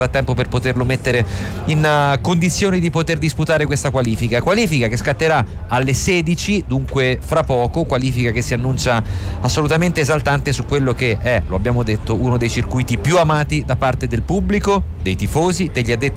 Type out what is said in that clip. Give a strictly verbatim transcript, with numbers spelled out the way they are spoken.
tempo per poterlo mettere in uh, condizioni di poter disputare questa qualifica qualifica che scatterà alle sedici, dunque fra poco, qualifica che si annuncia assolutamente esaltante su quello che è, lo abbiamo detto, uno dei circuiti più amati da parte del pubblico, dei tifosi, degli addetti